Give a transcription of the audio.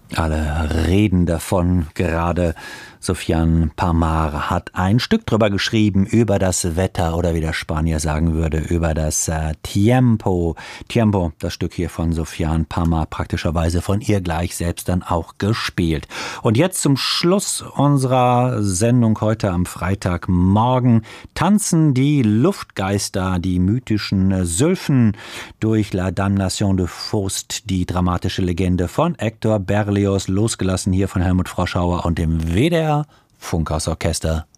Alle reden davon. Gerade Sofiane Pamar hat ein Stück drüber geschrieben, über das Wetter oder wie der Spanier sagen würde, über das Tiempo. Tiempo, das Stück hier von Sofiane Pamar, praktischerweise von ihr gleich selbst dann auch gespielt. Und jetzt zum Schluss unserer Sendung heute am Freitagmorgen tanzen die Luftgeister, die mythischen Sylphen durch La Damnation de Faust, die dramatische Legende von Hector Berlioz, losgelassen hier von Helmut Froschauer und dem WDR Funkhausorchester